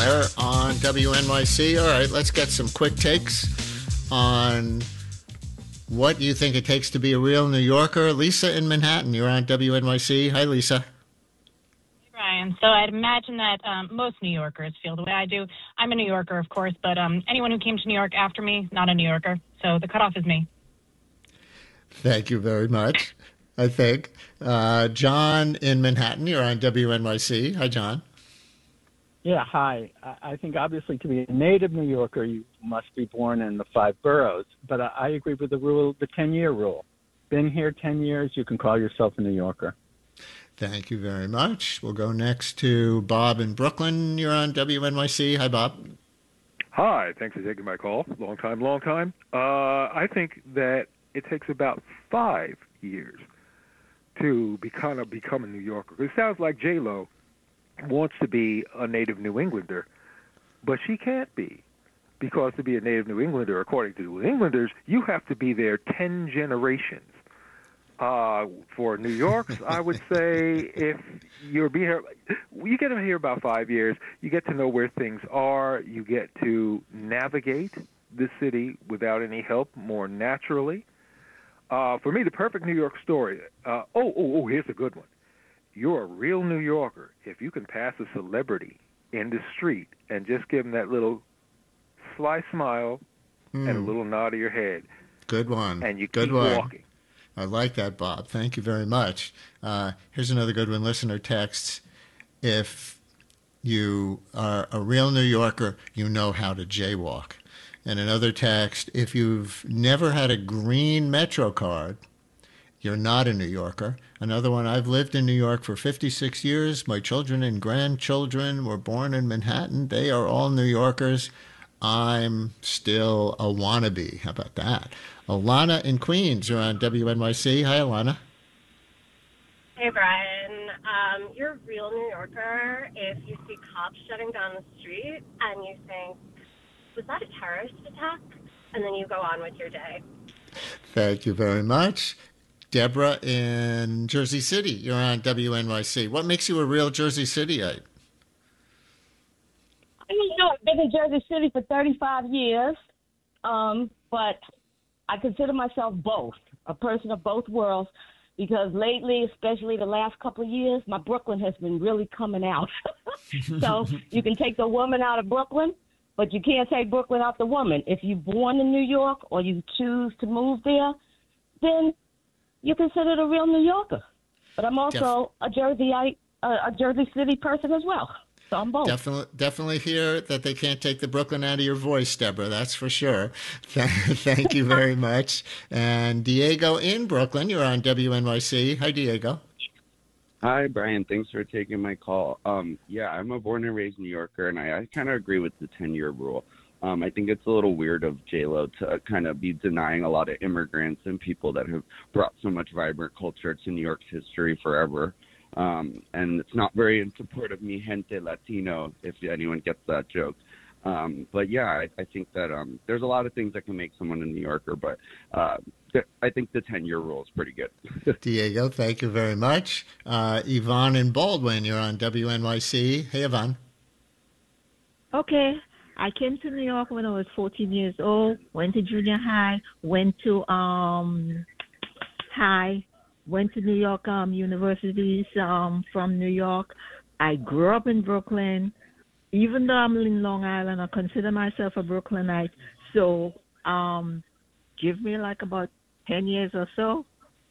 McGuire on WNYC. All right, let's get some quick takes on what you think it takes to be a real New Yorker. Lisa in Manhattan, you're on WNYC. Hi, Lisa. Brian. So I'd imagine that most New Yorkers feel the way I do. I'm a New Yorker, of course, but anyone who came to New York after me, not a New Yorker. So the cutoff is me. Thank you very much, I think. John in Manhattan, you're on WNYC. Hi, John. Yeah, hi. I think obviously to be a native New Yorker, you must be born in the five boroughs. But I agree with the rule, the 10-year rule. Been here 10 years, you can call yourself a New Yorker. Thank you very much. We'll go next to Bob in Brooklyn. You're on WNYC. Hi, Bob. Hi, thanks for taking my call. Long time. I think that it takes about 5 years to become a New Yorker. It sounds like J-Lo wants to be a native New Englander, but she can't be. Because to be a native New Englander, according to New Englanders, you have to be there 10 generations. For New York's, I would say if you're being here, you get to here about 5 years. You get to know where things are. You get to navigate the city without any help more naturally. For me, the perfect New York story. Here's a good one. You're a real New Yorker if you can pass a celebrity in the street and just give them that little sly smile and a little nod of your head. Good one. And you Good keep one. walking. I like that, Bob. Thank you very much. Here's another good one. Listener texts, if you are a real New Yorker, you know how to jaywalk. And another text, if you've never had a green Metro card, you're not a New Yorker. Another one, I've lived in New York for 56 years. My children and grandchildren were born in Manhattan. They are all New Yorkers. I'm still a wannabe. How about that? Alana in Queens, you're on WNYC. Hi, Alana. Hey, Brian. You're a real New Yorker if you see cops shutting down the street and you think, was that a terrorist attack? And then you go on with your day. Thank you very much. Deborah in Jersey City, you're on WNYC. What makes you a real Jersey Cityite? I've been in Jersey City for 35 years, but I consider myself both, a person of both worlds, because lately, especially the last couple of years, my Brooklyn has been really coming out. So you can take the woman out of Brooklyn, but you can't take Brooklyn out the woman. If you're born in New York or you choose to move there, then you're considered a real New Yorker. But I'm also a Jerseyite, a Jersey City person as well. So I'm both. Definitely hear that they can't take the Brooklyn out of your voice, Deborah. That's for sure. Thank you very much. And Diego in Brooklyn, you're on WNYC. Hi, Diego. Hi, Brian. Thanks for taking my call. Yeah, I'm a born and raised New Yorker, and I kind of agree with the 10-year rule. I think it's a little weird of J-Lo to kind of be denying a lot of immigrants and people that have brought so much vibrant culture to New York's history forever. And it's not very in support of mi gente Latino, if anyone gets that joke. But yeah, I think that there's a lot of things that can make someone a New Yorker, but I think the 10-year rule is pretty good. Diego, thank you very much. Yvonne in Baldwin, you're on WNYC. Hey, Yvonne. Okay. I came to New York when I was 14 years old, went to junior high, went to high, went to New York universities from New York. I grew up in Brooklyn. Even though I'm in Long Island, I consider myself a Brooklynite. So give me like about 10 years or so.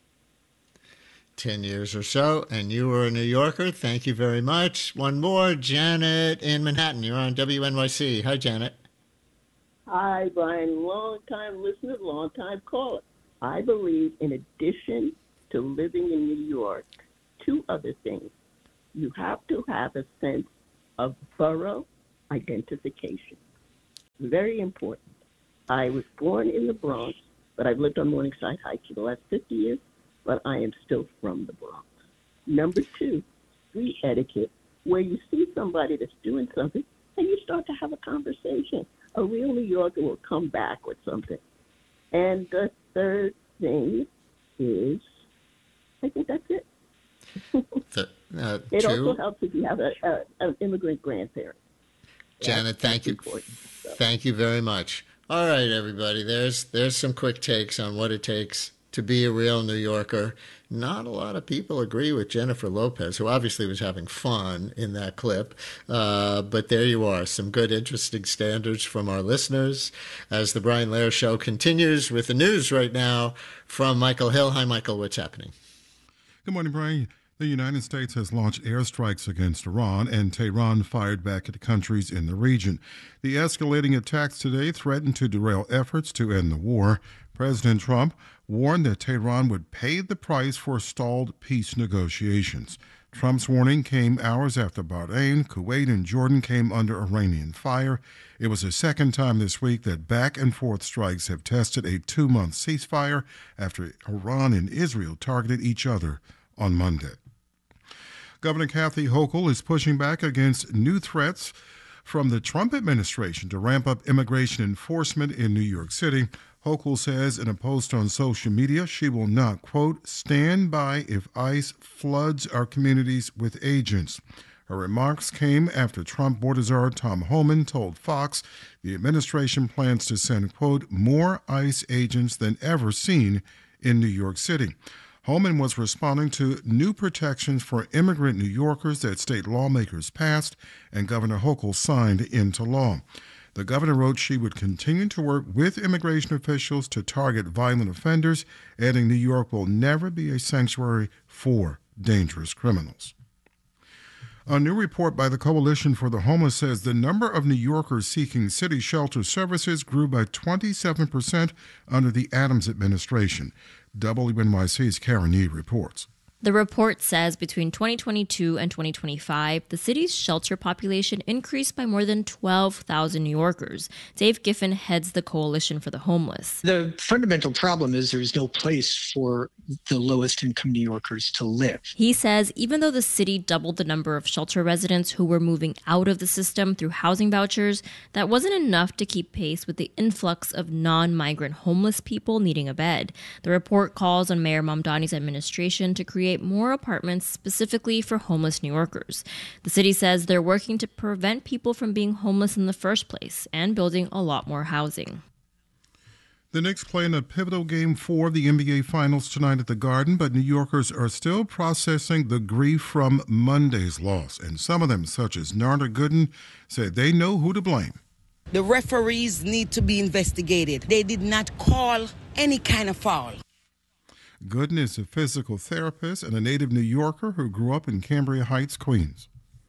10 years or so, and you were a New Yorker. Thank you very much. One more, Janet in Manhattan. You're on WNYC. Hi, Janet. Hi, Brian. Long-time listener, long-time caller. I believe in addition to living in New York, two other things. You have to have a sense of borough identification. Very important. I was born in the Bronx, but I've lived on Morningside Heights for the last 50 years. But I am still from the Bronx. Number two, street etiquette, where you see somebody that's doing something and you start to have a conversation. A real New Yorker will come back with something. And the third thing is, I think that's it. It also helps if you have an immigrant grandparent. Janet, thank you. Thank you very much. All right, everybody. There's some quick takes on what it takes to be a real New Yorker. Not a lot of people agree with Jennifer Lopez, who obviously was having fun in that clip. But there you are, some good, interesting standards from our listeners. As the Brian Lehrer Show continues with the news right now from Michael Hill. Hi, Michael. What's happening? Good morning, Brian. The United States has launched airstrikes against Iran, and Tehran fired back at countries in the region. The escalating attacks today threatened to derail efforts to end the war. President Trump warned that Tehran would pay the price for stalled peace negotiations. Trump's warning came hours after Bahrain, Kuwait, and Jordan came under Iranian fire. It was the second time this week that back-and-forth strikes have tested a 2-month ceasefire after Iran and Israel targeted each other on Monday. Governor Kathy Hochul is pushing back against new threats from the Trump administration to ramp up immigration enforcement in New York City. Hochul says in a post on social media she will not, quote, stand by if ICE floods our communities with agents. Her remarks came after Trump border czar Tom Homan told Fox the administration plans to send, quote, more ICE agents than ever seen in New York City. Homan was responding to new protections for immigrant New Yorkers that state lawmakers passed and Governor Hochul signed into law. The governor wrote she would continue to work with immigration officials to target violent offenders, adding New York will never be a sanctuary for dangerous criminals. A new report by the Coalition for the Homeless says the number of New Yorkers seeking city shelter services grew by 27% under the Adams administration. WNYC's Karen Yee reports. The report says between 2022 and 2025, the city's shelter population increased by more than 12,000 New Yorkers. Dave Giffen heads the Coalition for the Homeless. The fundamental problem is there's no place for the lowest income New Yorkers to live. He says even though the city doubled the number of shelter residents who were moving out of the system through housing vouchers, that wasn't enough to keep pace with the influx of non-migrant homeless people needing a bed. The report calls on Mayor Mamdani's administration to create more apartments specifically for homeless New Yorkers. The city says they're working to prevent people from being homeless in the first place and building a lot more housing. The Knicks play in a pivotal Game 4 of the NBA Finals tonight at the Garden, but New Yorkers are still processing the grief from Monday's loss. And some of them, such as Narda Gooden, said they know who to blame. The referees need to be investigated. They did not call any kind of foul. Gooden is a physical therapist and a native New Yorker who grew up in Cambria Heights, Queens.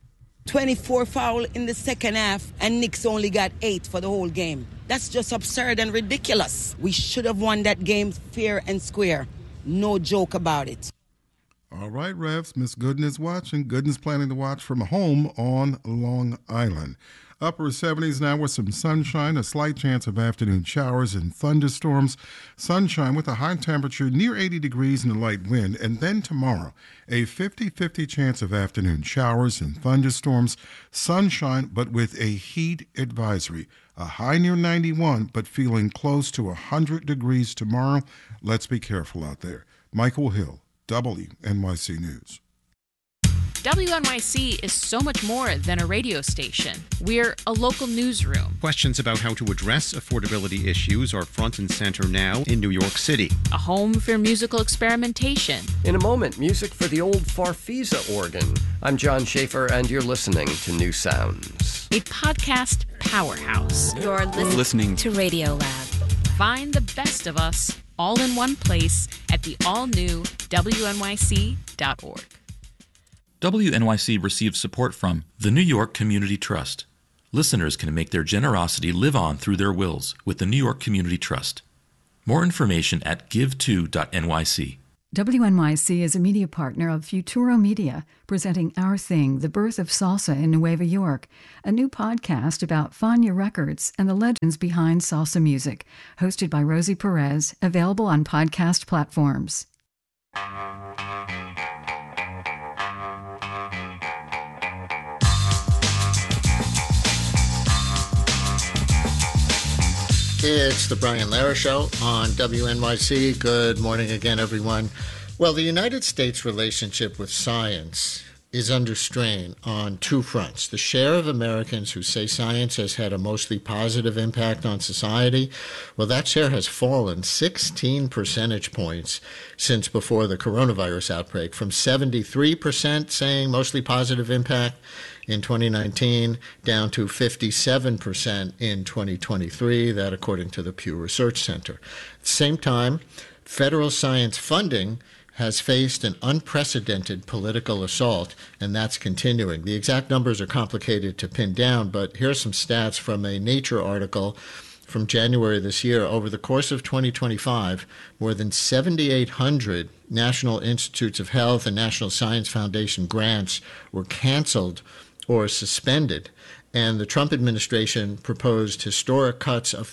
24 foul in the second half, and Knicks only got 8 for the whole game. That's just absurd and ridiculous. We should have won that game fair and square. No joke about it. All right, Revs, Miss Gooden is watching. Gooden's planning to watch from home on Long Island. Upper 70s now with some sunshine, a slight chance of afternoon showers and thunderstorms. Sunshine with a high temperature near 80 degrees and a light wind. And then tomorrow, a 50-50 chance of afternoon showers and thunderstorms. Sunshine, but with a heat advisory. A high near 91, but feeling close to 100 degrees tomorrow. Let's be careful out there. Michael Hill, WNYC News. WNYC is so much more than a radio station. We're a local newsroom. Questions about how to address affordability issues are front and center now in New York City. A home for musical experimentation. In a moment, music for the old Farfisa organ. I'm John Schaefer, and you're listening to New Sounds. A podcast powerhouse. You're listening to Radio Lab. Find the best of us all in one place at the all-new WNYC.org. WNYC receives support from the New York Community Trust. Listeners can make their generosity live on through their wills with the New York Community Trust. More information at give2.nyc. WNYC is a media partner of Futuro Media, presenting Our Thing, the birth of salsa in Nueva York, a new podcast about Fania Records and the legends behind salsa music, hosted by Rosie Perez, available on podcast platforms. It's the Brian Lehrer Show on WNYC. Good morning again, everyone. Well, the United States relationship with science is under strain on two fronts. The share of Americans who say science has had a mostly positive impact on society, well, that share has fallen 16 percentage points since before the coronavirus outbreak, from 73% saying mostly positive impact in 2019 down to 57% in 2023, that according to the Pew Research Center. At the same time, federal science funding has faced an unprecedented political assault, and that's continuing. The exact numbers are complicated to pin down, but here are some stats from a Nature article from January this year. Over the course of 2025, more than 7,800 National Institutes of Health and National Science Foundation grants were canceled or suspended. And the Trump administration proposed historic cuts of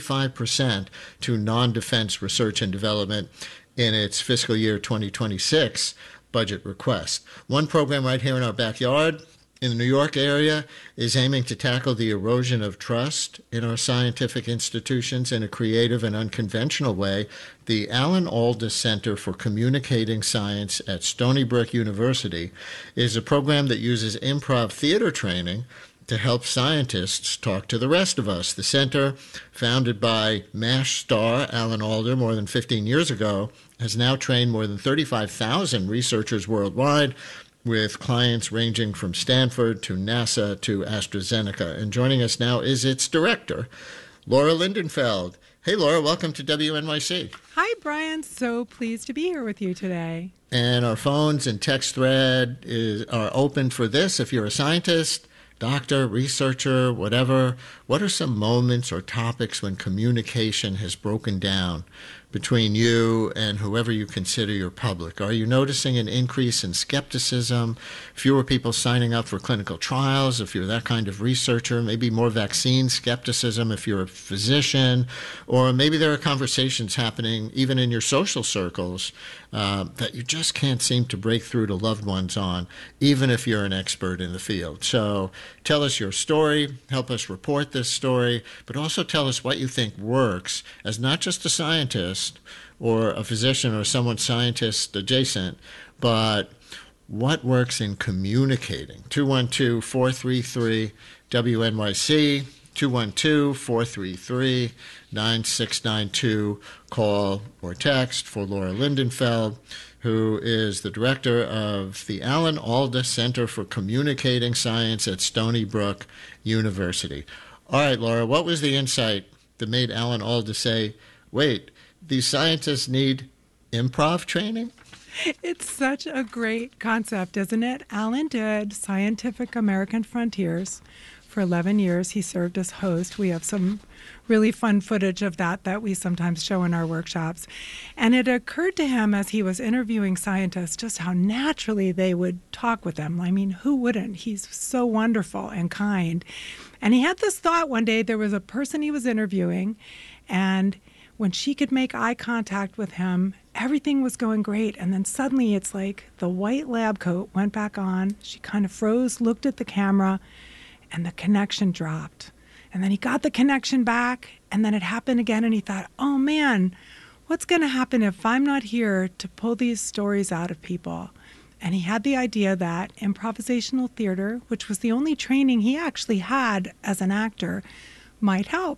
35% to non-defense research and development in its fiscal year 2026 budget request. One program right here in our backyard in the New York area is aiming to tackle the erosion of trust in our scientific institutions in a creative and unconventional way. The Alan Alda Center for Communicating Science at Stony Brook University is a program that uses improv theater training to help scientists talk to the rest of us. The center, founded by MASH star Alan Alda more than 15 years ago, has now trained more than 35,000 researchers worldwide, with clients ranging from Stanford to NASA to AstraZeneca. And joining us now is its director, Laura Lindenfeld. Hey, Laura, welcome to WNYC. Hi, Brian. So pleased to be here with you today. And our phones and text thread are open for this. If you're a scientist, doctor, researcher, whatever, what are some moments or topics when communication has broken down between you and whoever you consider your public? Are you noticing an increase in skepticism, fewer people signing up for clinical trials if you're that kind of researcher, maybe more vaccine skepticism if you're a physician, or maybe there are conversations happening even in your social circles that you just can't seem to break through to loved ones on, even if you're an expert in the field. So tell us your story, help us report this story, but also tell us what you think works as not just a scientist or a physician or someone scientist adjacent, but what works in communicating. 212-433-WNYC, 212-433-9692. Call or text for Laura Lindenfeld, who is the director of the Alan Alda Center for Communicating Science at Stony Brook University. All right, Laura, what was the insight that made Alan Alda say, wait, these scientists need improv training? It's such a great concept, isn't it? Alan did Scientific American Frontiers for 11 years. He served as host. We have some really fun footage of that we sometimes show in our workshops. And it occurred to him as he was interviewing scientists just how naturally they would talk with him. I mean, who wouldn't? He's so wonderful and kind. And he had this thought one day. There was a person he was interviewing, and when she could make eye contact with him, everything was going great. And then suddenly it's like the white lab coat went back on. She kind of froze, looked at the camera, and the connection dropped. And then he got the connection back, and then it happened again, and he thought, oh man, what's going to happen if I'm not here to pull these stories out of people? And he had the idea that improvisational theater, which was the only training he actually had as an actor, might help.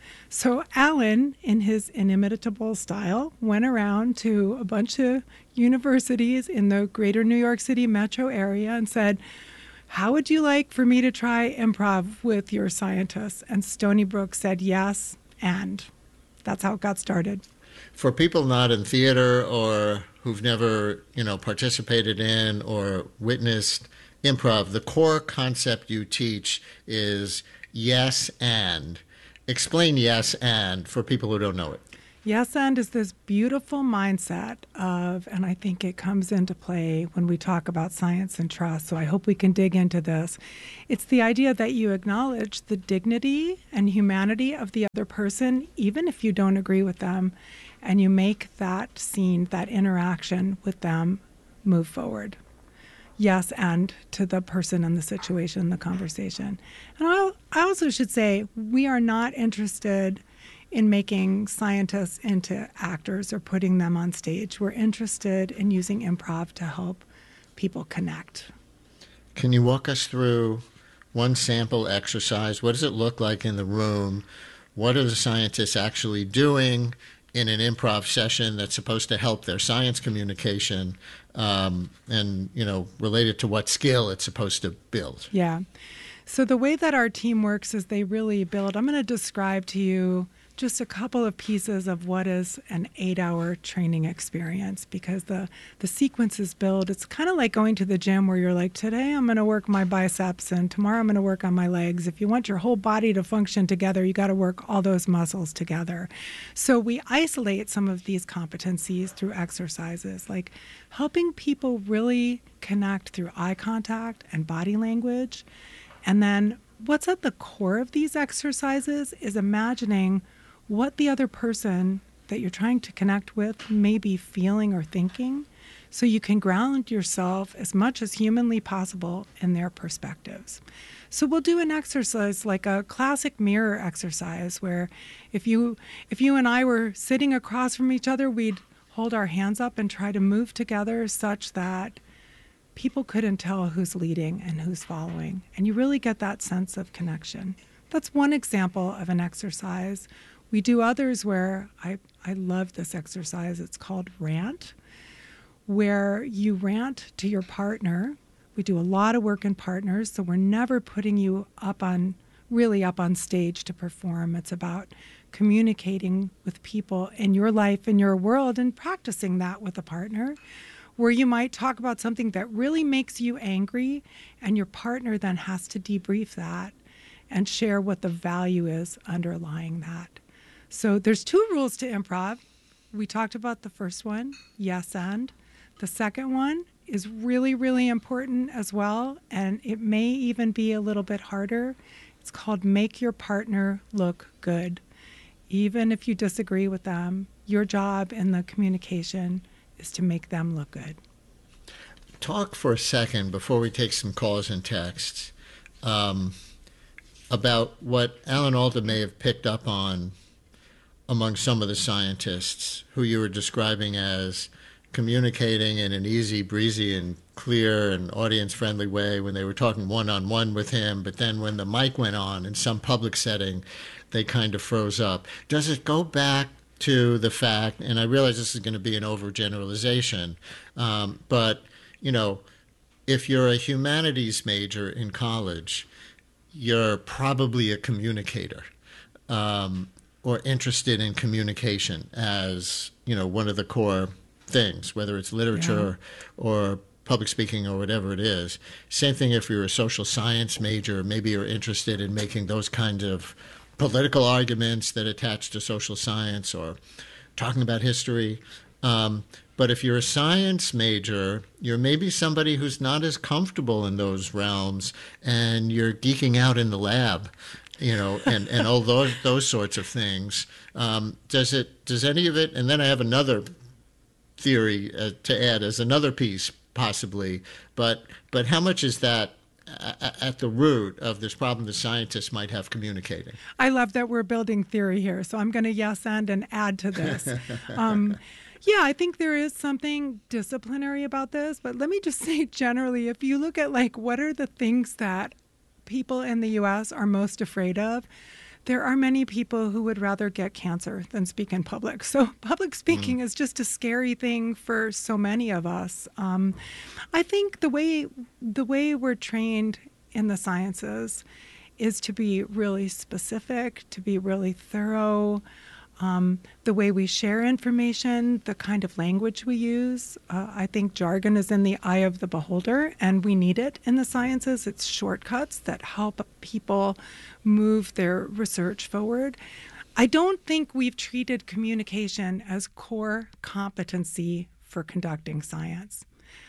So Alan, in his inimitable style, went around to a bunch of universities in the greater New York City metro area and said, how would you like for me to try improv with your scientists? And Stony Brook said yes, and that's how it got started. For people not in theater or who've never, participated in or witnessed improv, the core concept you teach is yes and. Explain yes and for people who don't know it. Yes and is this beautiful mindset of, and I think it comes into play when we talk about science and trust, so I hope we can dig into this. It's the idea that you acknowledge the dignity and humanity of the other person, even if you don't agree with them, and you make that scene, that interaction with them, move forward. Yes, and to the person and the situation, the conversation. And I also should say, we are not interested in making scientists into actors or putting them on stage. We're interested in using improv to help people connect. Can you walk us through one sample exercise? What does it look like in the room? What are the scientists actually doing in an improv session that's supposed to help their science communication, and, related to what skill it's supposed to build? Yeah. So the way that our team works is they really build, I'm going to describe to you just a couple of pieces of what is an 8-hour training experience, because the sequence is built. It's kind of like going to the gym where you're like, today I'm going to work my biceps and tomorrow I'm going to work on my legs. If you want your whole body to function together, you got to work all those muscles together. So we isolate some of these competencies through exercises, like helping people really connect through eye contact and body language. And then what's at the core of these exercises is imagining what the other person that you're trying to connect with may be feeling or thinking, so you can ground yourself as much as humanly possible in their perspectives. So we'll do an exercise like a classic mirror exercise where if you and I were sitting across from each other, we'd hold our hands up and try to move together such that people couldn't tell who's leading and who's following. And you really get that sense of connection. That's one example of an exercise. We do others where I love this exercise. It's called rant, where you rant to your partner. We do a lot of work in partners, so we're never putting you really up on stage to perform. It's about communicating with people in your life, in your world, and practicing that with a partner, where you might talk about something that really makes you angry, and your partner then has to debrief that and share what the value is underlying that. So there's 2 rules to improv. We talked about the first one, yes and. The second one is really, really important as well, and it may even be a little bit harder. It's called make your partner look good. Even if you disagree with them, your job in the communication is to make them look good. Talk for a second before we take some calls and texts about what Alan Alda may have picked up on among some of the scientists who you were describing as communicating in an easy, breezy, and clear and audience-friendly way when they were talking one-on-one with him, but then when the mic went on in some public setting, they kind of froze up. Does it go back to the fact, and I realize this is going to be an overgeneralization, but, if you're a humanities major in college, you're probably a communicator. Or interested in communication as, one of the core things, whether it's literature or public speaking or whatever it is. Same thing if you're a social science major, maybe you're interested in making those kinds of political arguments that attach to social science or talking about history. But if you're a science major, you're maybe somebody who's not as comfortable in those realms and you're geeking out in the lab. And all those sorts of things. Does any of it, and then I have another theory to add as another piece possibly, but how much is that at the root of this problem the scientists might have communicating? I love that we're building theory here, so I'm going to yes and add to this. Yeah, I think there is something disciplinary about this, but let me just say generally, if you look at what are the things that people in the U.S. are most afraid of, there are many people who would rather get cancer than speak in public. So public speaking is just a scary thing for so many of us. I think the way we're trained in the sciences is to be really specific, to be really thorough. The way we share information, the kind of language we use. I think jargon is in the eye of the beholder, and we need it in the sciences. It's shortcuts that help people move their research forward. I don't think we've treated communication as core competency for conducting science.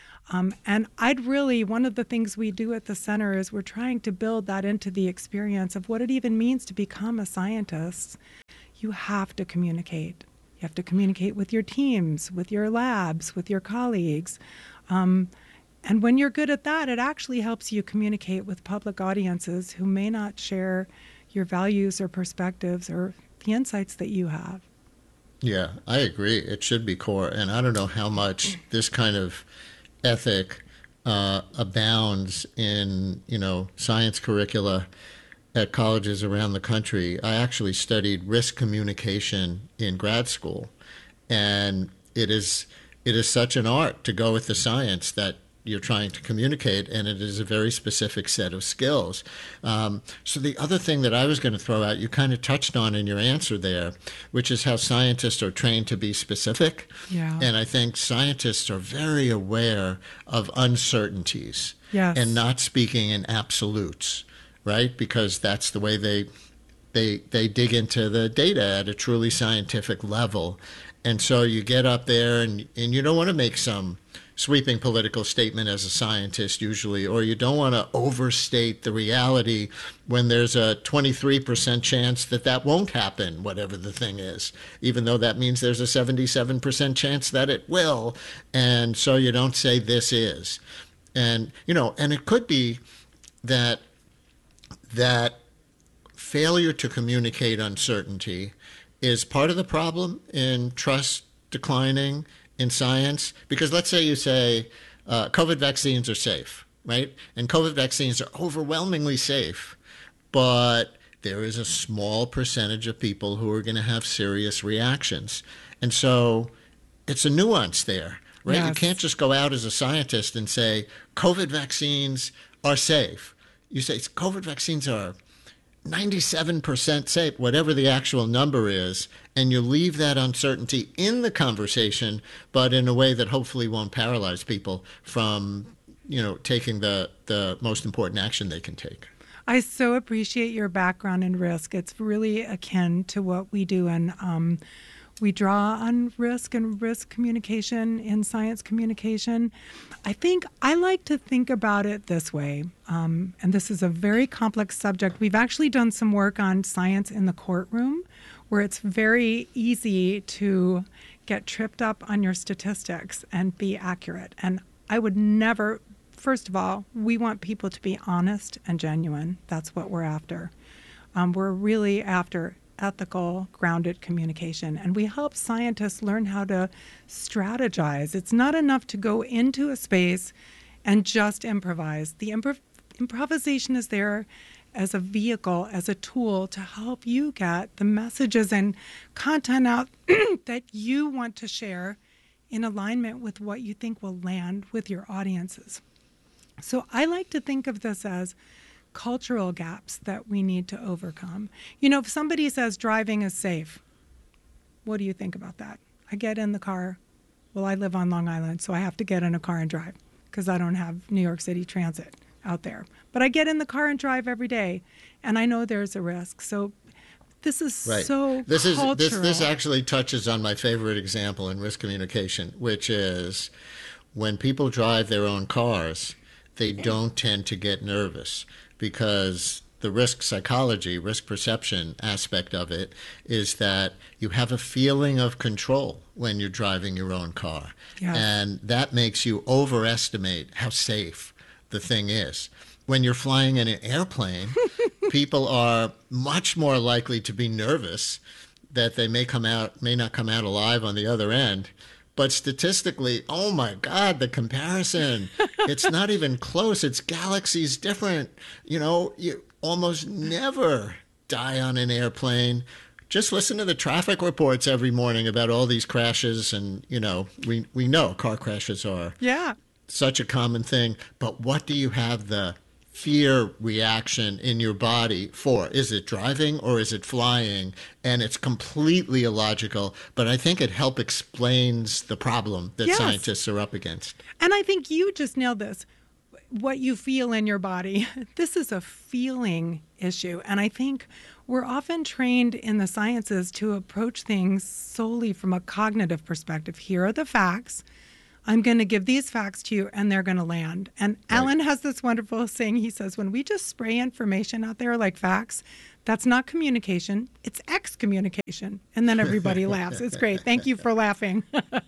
And one of the things we do at the center is we're trying to build that into the experience of what it even means to become a scientist. You have to communicate. You have to communicate with your teams, with your labs, with your colleagues. And when you're good at that, it actually helps you communicate with public audiences who may not share your values or perspectives or the insights that you have. Yeah, I agree. It should be core. And I don't know how much this kind of ethic abounds in, science curricula at colleges around the country. I actually studied risk communication in grad school, and it is such an art to go with the science that you're trying to communicate, and it is a very specific set of skills. So the other thing that I was going to throw out, you kind of touched on in your answer there, which is how scientists are trained to be specific. Yeah. And I think scientists are very aware of uncertainties and not speaking in absolutes, right? Because that's the way they dig into the data at a truly scientific level. And so you get up there and you don't want to make some sweeping political statement as a scientist usually, or you don't want to overstate the reality when there's a 23% chance that won't happen, whatever the thing is, even though that means there's a 77% chance that it will. And so you don't say this is. And, and it could be that failure to communicate uncertainty is part of the problem in trust declining in science, because let's say you say COVID vaccines are safe, right? And COVID vaccines are overwhelmingly safe, but there is a small percentage of people who are going to have serious reactions. And so it's a nuance there, right? Yes. You can't just go out as a scientist and say COVID vaccines are safe. You say COVID vaccines are 97% safe, whatever the actual number is, and you leave that uncertainty in the conversation, but in a way that hopefully won't paralyze people from, taking the most important action they can take. I so appreciate your background in risk. It's really akin to what we do, and we draw on risk and risk communication in science communication. I like to think about it this way, and this is a very complex subject. We've actually done some work on science in the courtroom, where it's very easy to get tripped up on your statistics and be accurate. And I would never, first of all, we want people to be honest and genuine. That's what we're after. We're really after ethical, grounded communication. And we help scientists learn how to strategize. It's not enough to go into a space and just improvise. The improvisation is there as a vehicle, as a tool to help you get the messages and content out that you want to share in alignment with what you think will land with your audiences. So I like to think of this as cultural gaps that we need to overcome. If somebody says driving is safe, what do you think about that? I get in the car. Well, I live on Long Island, so I have to get in a car and drive because I don't have New York City Transit out there. But I get in the car and drive every day, and I know there's a risk. So this is right. So cultural. This actually touches on my favorite example in risk communication, which is when people drive their own cars, they don't tend to get nervous, because the risk psychology, risk perception aspect of it is that you have a feeling of control when you're driving your own car. Yeah. And that makes you overestimate how safe the thing is. When you're flying in an airplane, people are much more likely to be nervous that they may not come out alive on the other end. But statistically, oh my God, the comparison, it's not even close. It's galaxies different. You almost never die on an airplane. Just listen to the traffic reports every morning about all these crashes. And, we know car crashes are such a common thing. But what do you have the fear reaction in your body for? Is it driving or is it flying? And it's completely illogical, but I think it helps explains the problem that scientists are up against. And I think you just nailed this. What you feel in your body, this is a feeling issue. And I think we're often trained in the sciences to approach things solely from a cognitive perspective. Here are the facts. I'm going to give these facts to you, and they're going to land. And right. Alan has this wonderful saying. He says, when we just spray information out there like facts, that's not communication. It's excommunication. And then everybody laughs. It's great. Thank you for laughing.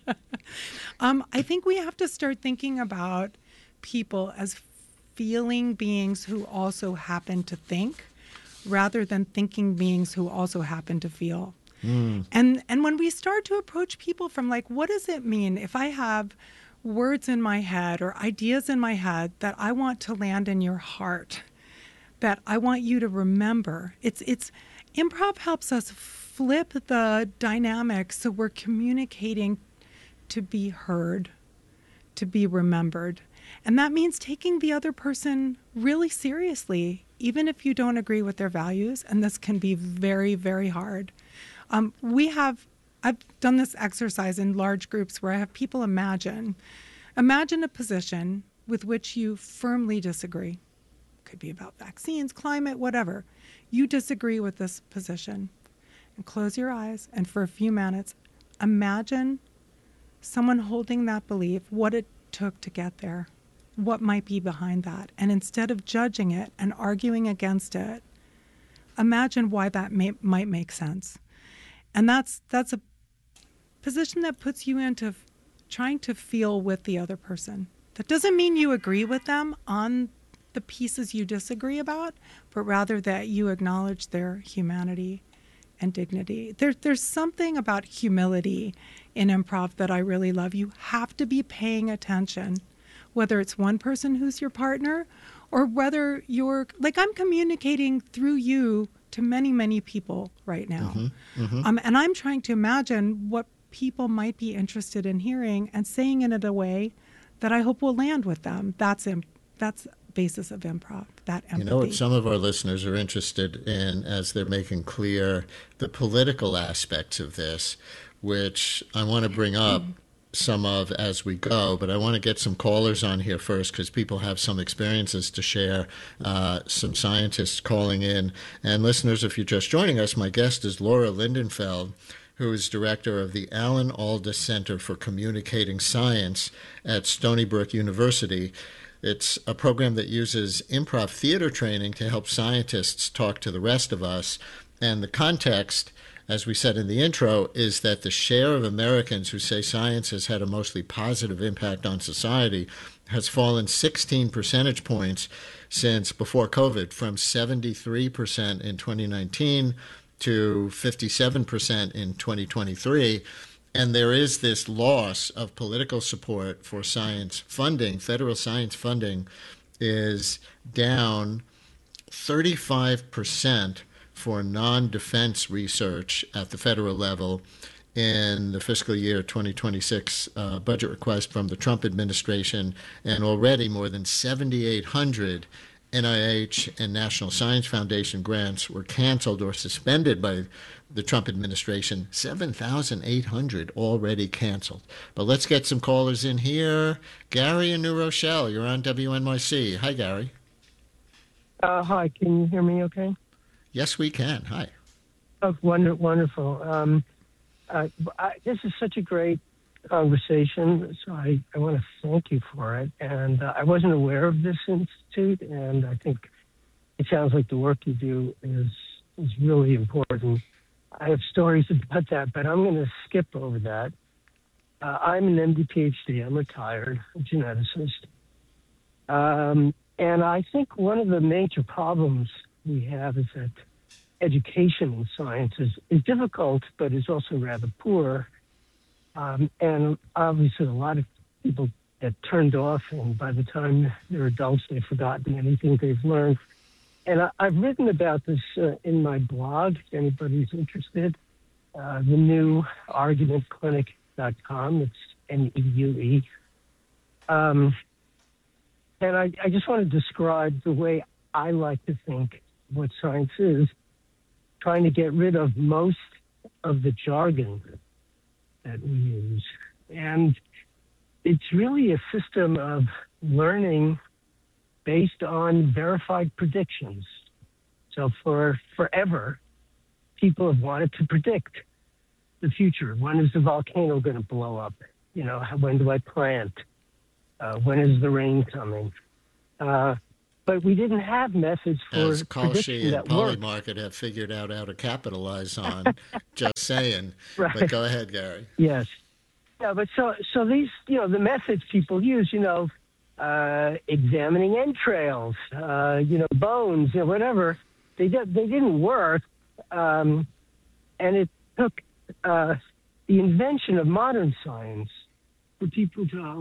I think we have to start thinking about people as feeling beings who also happen to think, rather than thinking beings who also happen to feel. And when we start to approach people from what does it mean if I have words in my head or ideas in my head that I want to land in your heart, that I want you to remember. It's improv helps us flip the dynamic so we're communicating to be heard, to be remembered. And that means taking the other person really seriously, even if you don't agree with their values. And this can be very, very hard. I've done this exercise in large groups where I have people imagine a position with which you firmly disagree. Could be about vaccines, climate, whatever. You disagree with this position. And close your eyes, and for a few minutes, imagine someone holding that belief, what it took to get there, what might be behind that. And instead of judging it and arguing against it, imagine why that might make sense. And that's a position that puts you into trying to feel with the other person. That doesn't mean you agree with them on the pieces you disagree about, but rather that you acknowledge their humanity and dignity. There's something about humility in improv that I really love. You have to be paying attention, whether it's one person who's your partner or whether you're, like, I'm communicating through you to many, many people right now. And I'm trying to imagine what people might be interested in hearing and saying it in a way that I hope will land with them. That's basis of improv, that empathy. You know what some of our listeners are interested in as they're making clear the political aspects of this, which I want to bring up some of as we go, but I want to get some callers on here first because people have some experiences to share, some scientists calling in. And listeners, if you're just joining us, my guest is Laura Lindenfeld, who is director of the Alan Alda Center for Communicating Science at Stony Brook University. It's a program that uses improv theater training to help scientists talk to the rest of us. And the context, as we said in the intro, is that the share of Americans who say science has had a mostly positive impact on society has fallen 16 percentage points since before COVID, from 73% in 2019 to 57% in 2023. And there is this loss of political support for science funding. Federal science funding is down 35% for non-defense research at the federal level in the fiscal year 2026 budget request from the Trump administration, and already more than 7,800 NIH and National Science Foundation grants were canceled or suspended by the Trump administration. 7,800 already canceled. But let's get some callers in here. Gary in New Rochelle, you're on WNYC. Hi, Gary. Hi, can you hear me okay? Yes, we can. Hi. Oh, wonderful. This is such a great conversation, so I want to thank you for it. And I wasn't aware of this institute, and I think it sounds like the work you do is really important. I have stories about that, but I'm going to skip over that. I'm an MD PhD. I'm retired, a geneticist. And I think one of the major problems we have is that education in science is difficult, but is also rather poor. And obviously a lot of people get turned off, and by the time they're adults, they've forgotten anything they've learned. And I've written about this in my blog, if anybody's interested. The new argumentclinic.com. It's NEUE. And I just want to describe the way I like to think what science is, trying to get rid of most of the jargon that we use. And it's really a system of learning based on verified predictions. So for forever, people have wanted to predict the future. When is the volcano going to blow up? You know, when do I plant? When is the rain coming? But we didn't have methods for as prediction and that worked. Polymarket have figured out how to capitalize on. Just saying. Right. But go ahead, Gary. Yes. Yeah, but so these, the methods people use, examining entrails, bones, whatever, they didn't work. And it took the invention of modern science for people to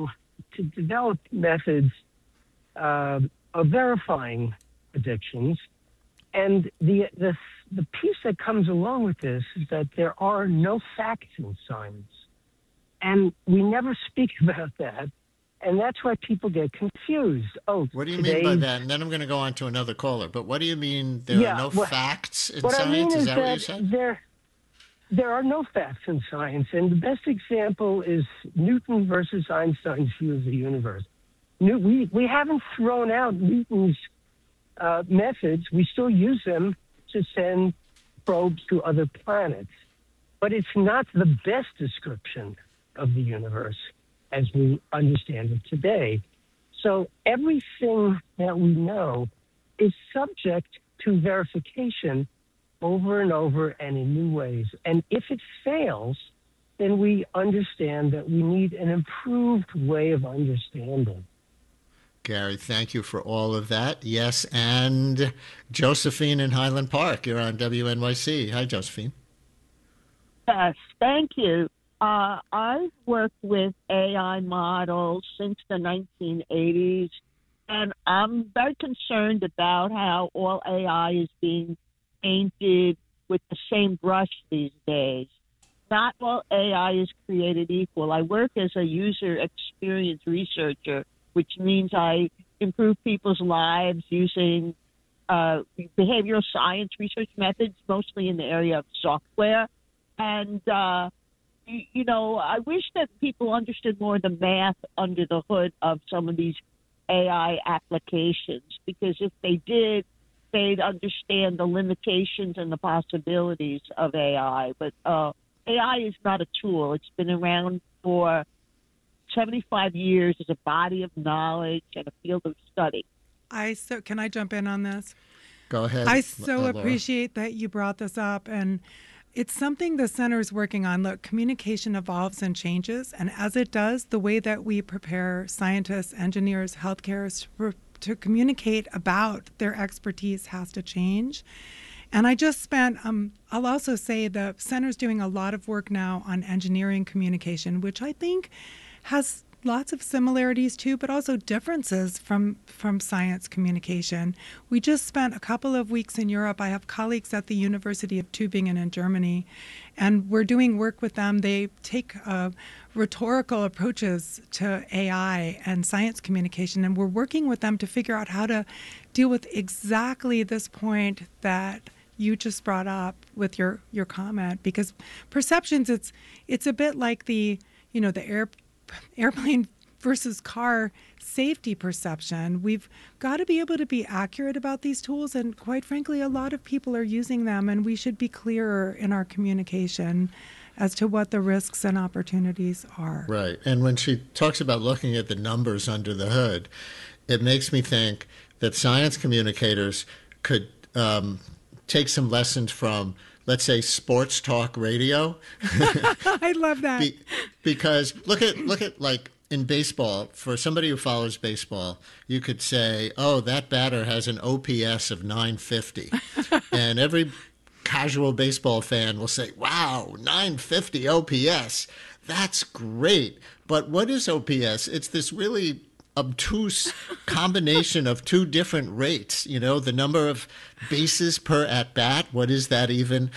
to develop methods of verifying predictions. And the piece that comes along with this is that there are no facts in science. And we never speak about that. And that's why people get confused. What do you mean by that? And then I'm going to go on to another caller. But what do you mean there are no facts in science? I mean is that what you said? There are no facts in science. And the best example is Newton versus Einstein's view of the universe. We haven't thrown out Newton's methods. We still use them to send probes to other planets. But it's not the best description of the universe as we understand it today. So everything that we know is subject to verification over and over and in new ways. And if it fails, then we understand that we need an improved way of understanding. Gary, thank you for all of that. Yes, and Josephine in Highland Park, you're on WNYC. Hi, Josephine. Yes, thank you. I've worked with AI models since the 1980s, and I'm very concerned about how all AI is being painted with the same brush these days. Not all AI is created equal. I work as a user experience researcher, which means I improve people's lives using behavioral science research methods, mostly in the area of software. And I wish that people understood more the math under the hood of some of these AI applications, because if they did, they'd understand the limitations and the possibilities of AI. But AI is not a tool. It's been around for 75 years as a body of knowledge and a field of study. Can I jump in on this? Go ahead. I so Laura. appreciate that you brought this up, and it's something the center is working on. Look, communication evolves and changes, and as it does, the way that we prepare scientists, engineers, healthcare to communicate about their expertise has to change. And I just spent, I'll also say the center's doing a lot of work now on engineering communication, which I think has lots of similarities too, but also differences from science communication. We just spent a couple of weeks in Europe. I have colleagues at the University of Tübingen in Germany, and we're doing work with them. They take rhetorical approaches to AI and science communication, and we're working with them to figure out how to deal with exactly this point that you just brought up with your comment, because perceptions, it's a bit like the airplane versus car safety perception. We've got to be able to be accurate about these tools, and quite frankly, a lot of people are using them, and we should be clearer in our communication as to what the risks and opportunities are. Right. And when she talks about looking at the numbers under the hood, it makes me think that science communicators could take some lessons from, let's say, sports talk radio. I love that. Because look at like in baseball, for somebody who follows baseball, you could say, oh, that batter has an OPS of 950. And every casual baseball fan will say, wow, 950 OPS. That's great. But what is OPS? It's this really obtuse combination of two different rates, the number of bases per at bat. What is that even?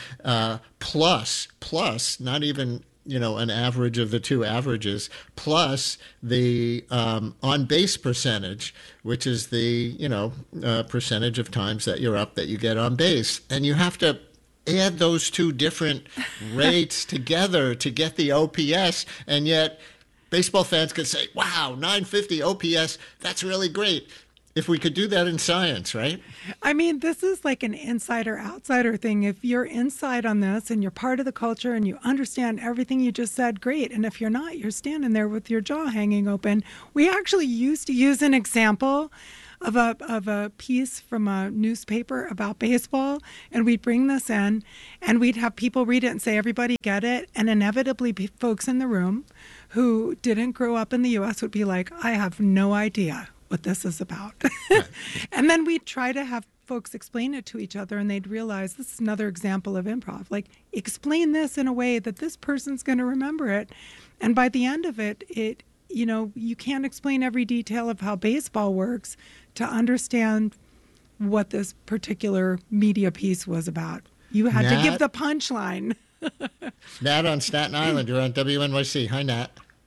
Plus, not even, an average of the two averages, plus the on base percentage, which is the, percentage of times that you're up that you get on base. And you have to add those two different rates together to get the OPS. And yet baseball fans could say, wow, 950 OPS, that's really great. If we could do that in science, right? I mean, this is like an insider-outsider thing. If you're inside on this and you're part of the culture and you understand everything you just said, great. And if you're not, you're standing there with your jaw hanging open. We actually used to use an example of a piece from a newspaper about baseball, and we'd bring this in, and we'd have people read it and say, everybody get it? And inevitably, folks in the room who didn't grow up in the U.S. would be like, I have no idea what this is about. And then we'd try to have folks explain it to each other, and they'd realize this is another example of improv. Like, explain this in a way that this person's going to remember it. And by the end of it, you can't explain every detail of how baseball works to understand what this particular media piece was about. You had to give the punchline. Nat on Staten Island, you're on WNYC. Hi, Nat.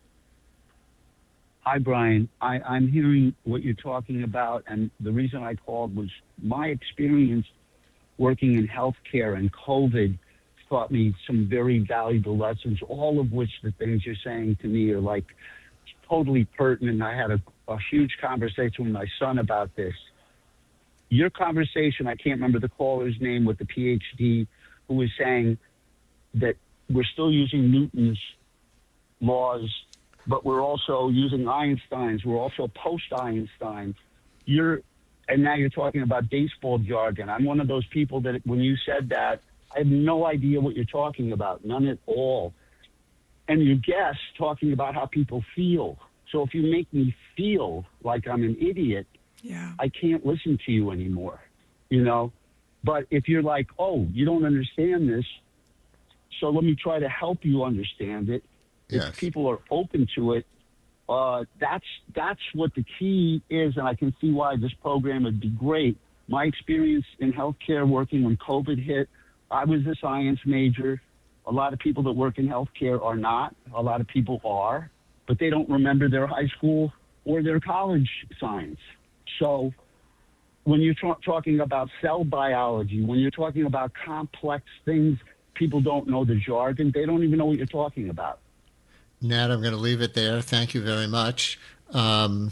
Hi, Brian. I'm hearing what you're talking about, and the reason I called was my experience working in healthcare, and COVID taught me some very valuable lessons, all of which the things you're saying to me are like totally pertinent. I had a huge conversation with my son about this. Your conversation, I can't remember the caller's name, with the PhD, who was saying that we're still using Newton's laws, but we're also using Einstein's. We're also post-Einstein. And now you're talking about baseball jargon. I'm one of those people that when you said that, I have no idea what you're talking about, none at all. And your guest talking about how people feel. So if you make me feel like I'm an idiot, I can't listen to you anymore, But if you're like, oh, you don't understand this, so let me try to help you understand it. Yes. If people are open to it, that's what the key is, and I can see why this program would be great. My experience in healthcare working when COVID hit, I was a science major. A lot of people that work in healthcare are not. A lot of people are, but they don't remember their high school or their college science. So when you're talking about cell biology, when you're talking about complex things, people don't know the jargon. They don't even know what you're talking about. Nat, I'm going to leave it there. Thank you very much. And,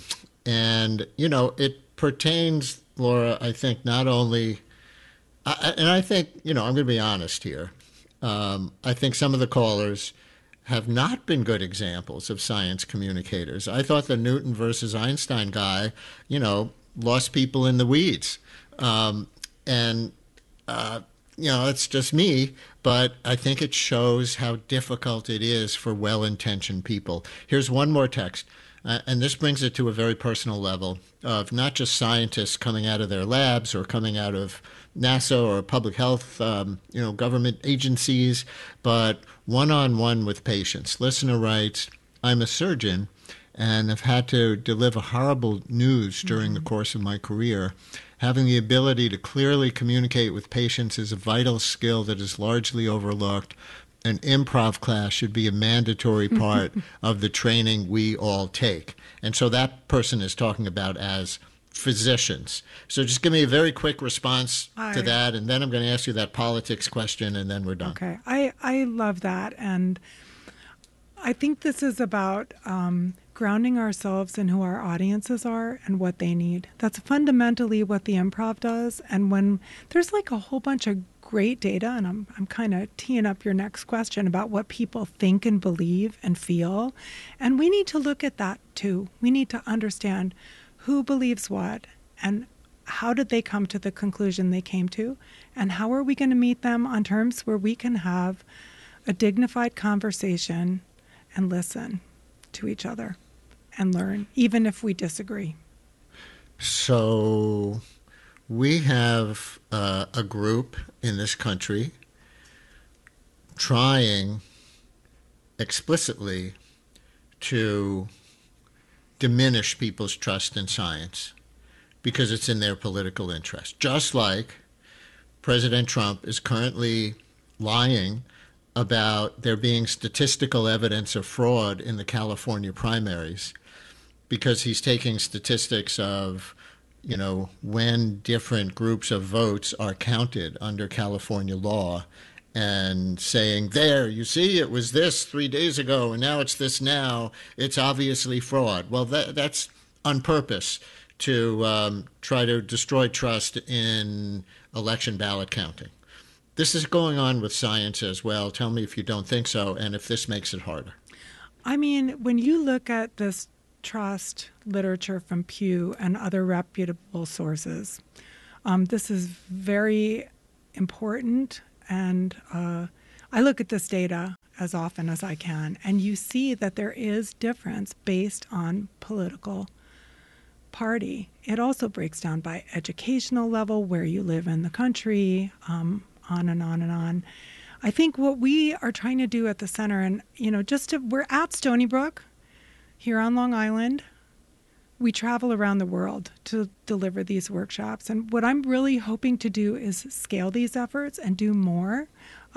it pertains, Laura, I think not only, and I think, I'm going to be honest here. I think some of the callers have not been good examples of science communicators. I thought the Newton versus Einstein guy, lost people in the weeds. It's just me, but I think it shows how difficult it is for well-intentioned people. Here's one more text, and this brings it to a very personal level of not just scientists coming out of their labs or coming out of NASA or public health, government agencies, but one-on-one with patients. Listener writes, I'm a surgeon and have had to deliver horrible news during the course of my career. Having the ability to clearly communicate with patients is a vital skill that is largely overlooked. An improv class should be a mandatory part of the training we all take. And so that person is talking about as physicians. So just give me a very quick response to that, and then I'm going to ask you that politics question, and then we're done. Okay. I love that. And I think this is about grounding ourselves in who our audiences are and what they need. That's fundamentally what the improv does. And when there's like a whole bunch of great data, and I'm kind of teeing up your next question about what people think and believe and feel, and we need to look at that too. We need to understand who believes what and how did they come to the conclusion they came to, and how are we going to meet them on terms where we can have a dignified conversation and listen to each other and learn, even if we disagree. So we have a group in this country trying explicitly to diminish people's trust in science because it's in their political interest. Just like President Trump is currently lying about there being statistical evidence of fraud in the California primaries because he's taking statistics of, when different groups of votes are counted under California law and saying, there, you see, it was this 3 days ago and now it's this now. It's obviously fraud. Well, that's on purpose to try to destroy trust in election ballot counting. This is going on with science as well. Tell me if you don't think so and if this makes it harder. I mean, when you look at this trust literature from Pew and other reputable sources, this is very important. And I look at this data as often as I can, and you see that there is difference based on political party. It also breaks down by educational level, where you live in the country, on and on and on. I think what we are trying to do at the center, and we're at Stony Brook here on Long Island. We travel around the world to deliver these workshops. And what I'm really hoping to do is scale these efforts and do more.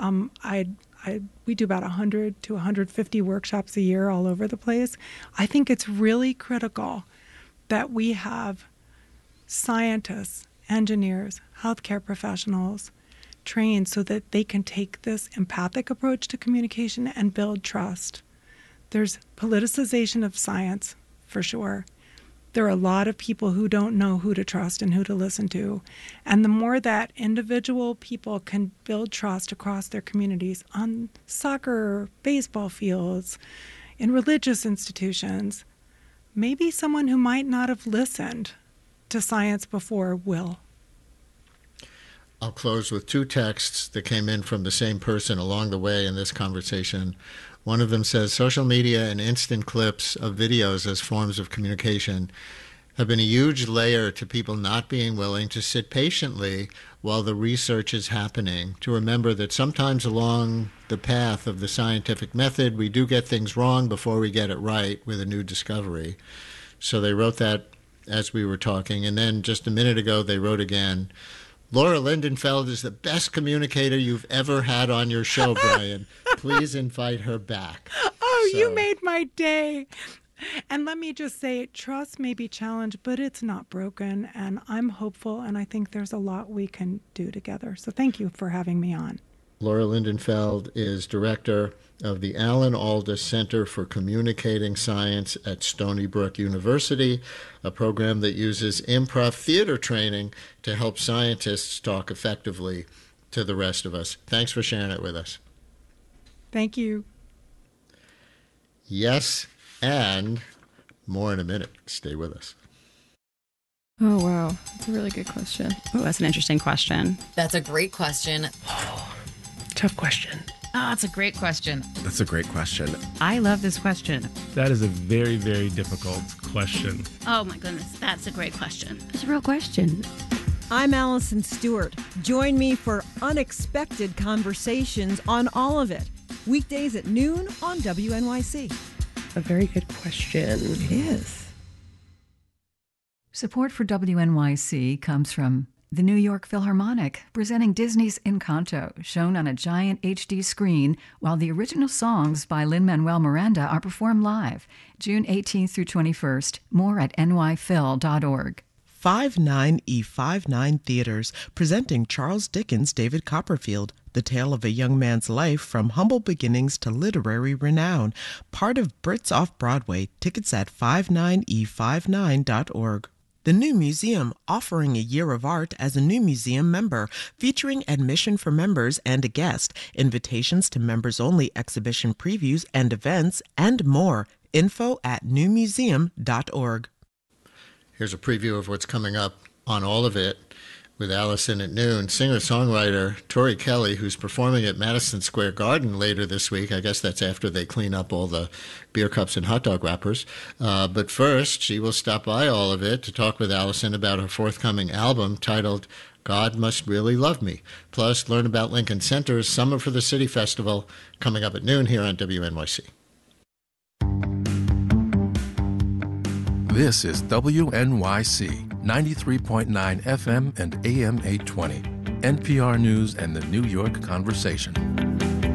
We do about 100 to 150 workshops a year all over the place. I think it's really critical that we have scientists, engineers, healthcare professionals trained so that they can take this empathic approach to communication and build trust. There's politicization of science, for sure. There are a lot of people who don't know who to trust and who to listen to. And the more that individual people can build trust across their communities on soccer, baseball fields, in religious institutions, maybe someone who might not have listened to science before will. I'll close with two texts that came in from the same person along the way in this conversation. One of them says, social media and instant clips of videos as forms of communication have been a huge layer to people not being willing to sit patiently while the research is happening, to remember that sometimes along the path of the scientific method, we do get things wrong before we get it right with a new discovery. So they wrote that as we were talking. And then just a minute ago, they wrote again, Laura Lindenfeld is the best communicator you've ever had on your show, Brian. Please invite her back. Oh, so. You made my day. And let me just say, trust may be challenged, but it's not broken. And I'm hopeful, and I think there's a lot we can do together. So thank you for having me on. Laura Lindenfeld is director of the Alan Alda Center for Communicating Science at Stony Brook University, a program that uses improv theater training to help scientists talk effectively to the rest of us. Thanks for sharing it with us. Thank you. Yes, and more in a minute. Stay with us. Oh, wow. That's a really good question. Oh, that's an interesting question. That's a great question. Tough question. Oh, that's a great question. That's a great question. I love this question. That is a very, very difficult question. Oh, my goodness. That's a great question. It's a real question. I'm Allison Stewart. Join me for unexpected conversations on all of it. Weekdays at noon on WNYC. A very good question. It is. Support for WNYC comes from the New York Philharmonic, presenting Disney's Encanto, shown on a giant HD screen, while the original songs by Lin-Manuel Miranda are performed live, June 18th through 21st. More at nyphil.org. 59E59 Theaters, presenting Charles Dickens' David Copperfield, the tale of a young man's life from humble beginnings to literary renown. Part of Brits Off-Broadway. Tickets at 59e59.org. The New Museum, offering a year of art as a New Museum member, featuring admission for members and a guest, invitations to members-only exhibition previews and events, and more. Info at newmuseum.org. Here's a preview of what's coming up on all of it with Allison at noon. Singer-songwriter Tori Kelly, who's performing at Madison Square Garden later this week. I guess that's after they clean up all the beer cups and hot dog wrappers. But first, she will stop by all of it to talk with Allison about her forthcoming album titled God Must Really Love Me. Plus, learn about Lincoln Center's Summer for the City Festival coming up at noon here on WNYC. This is WNYC 93.9 FM and AM 820, NPR News and the New York Conversation.